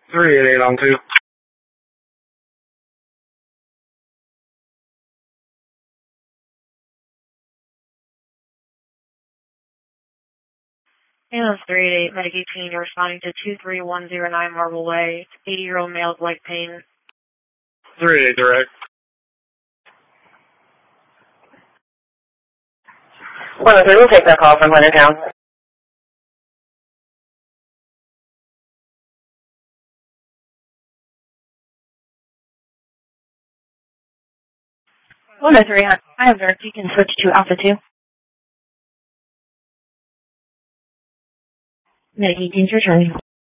388 on 2. Ambulance 388, Medic 18, you're responding to 23109 Marble Way. 80-year-old male with leg pain. 388 direct. 103, we'll take that call from Leonardtown. I have Dirk. You can switch to Alpha 2. Medic 18's returning.